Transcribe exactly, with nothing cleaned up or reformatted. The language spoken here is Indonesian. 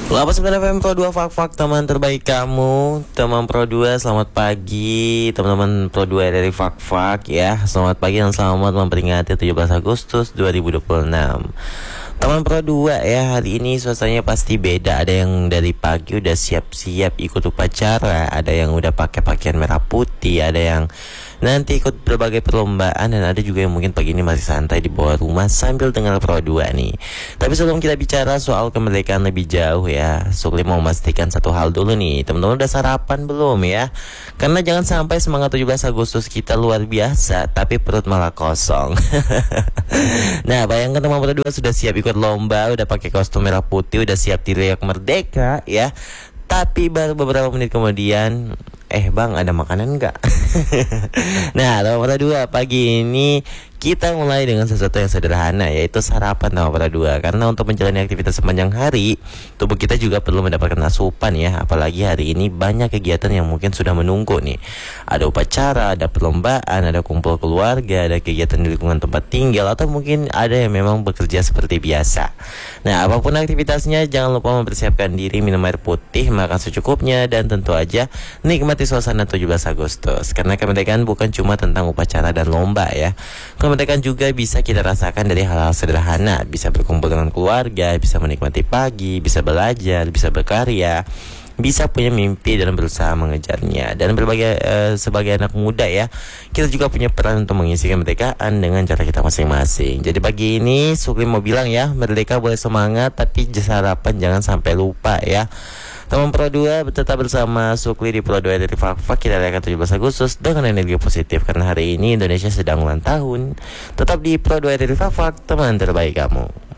delapan puluh sembilan F M Pro dua Fak-Fak, teman terbaik kamu. Teman Pro dua, selamat pagi. Teman-teman Pro dua dari Fak-Fak ya. Selamat pagi dan selamat memperingati tujuh belas Agustus dua ribu dua puluh enam. Teman Pro dua ya, hari ini suasananya pasti beda. Ada yang dari pagi udah siap-siap ikut upacara, ada yang udah pakai pakaian merah putih, ada yang nanti ikut berbagai perlombaan, dan ada juga yang mungkin pagi ini masih santai di bawah rumah sambil dengar Pro dua nih. Tapi sebelum kita bicara soal kemerdekaan lebih jauh ya, Sukli mau memastikan satu hal dulu nih. Teman-teman udah sarapan belum ya? Karena jangan sampai semangat tujuh belas Agustus kita luar biasa tapi perut malah kosong. Nah, bayangkan teman Pro dua sudah siap ikut lomba, udah pakai kostum merah putih, udah siap teriak merdeka ya. Tapi baru beberapa menit kemudian, eh bang, ada makanan nggak? Nah, nomor dua pagi ini kita mulai dengan sesuatu yang sederhana, yaitu sarapan nomor dua. Karena untuk menjalani aktivitas sepanjang hari, tubuh kita juga perlu mendapatkan asupan ya. Apalagi hari ini banyak kegiatan yang mungkin sudah menunggu nih. Ada upacara, ada perlombaan, ada kumpul keluarga, ada kegiatan di lingkungan tempat tinggal, atau mungkin ada yang memang bekerja seperti biasa. Nah, apapun aktivitasnya, jangan lupa mempersiapkan diri, minum air putih, makan secukupnya, dan tentu aja nikmati suasana tujuh belas Agustus. Karena kemerdekaan bukan cuma tentang upacara dan lomba ya. Kemerdekaan juga bisa kita rasakan dari hal-hal sederhana. Bisa berkumpul dengan keluarga, bisa menikmati pagi, bisa belajar, bisa berkarya, bisa punya mimpi dan berusaha mengejarnya. Dan berbagai uh, sebagai anak muda ya, kita juga punya peran untuk mengisi kemerdekaan dengan cara kita masing-masing. Jadi pagi ini Sukli mau bilang ya, merdeka boleh semangat, tapi sarapan jangan sampai lupa ya. Teman Pro dua tetap bersama Sukli di Pro dua dari Fak-Fak. Kita rayakan tujuh belas Agustus dengan energi positif, karena hari ini Indonesia sedang ulang tahun. Tetap di Pro dua dari Fak-Fak, teman terbaik kamu.